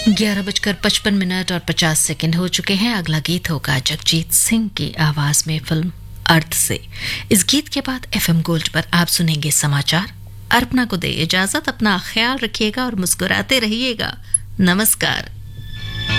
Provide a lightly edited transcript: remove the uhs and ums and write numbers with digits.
11:55 और 50 सेकंड हो चुके हैं। अगला गीत होगा जगजीत सिंह की आवाज में फिल्म अर्थ से। इस गीत के बाद एफएम गोल्ड पर आप सुनेंगे समाचार। अर्पणा को दे इजाजत, अपना ख्याल रखिएगा और मुस्कुराते रहिएगा। नमस्कार।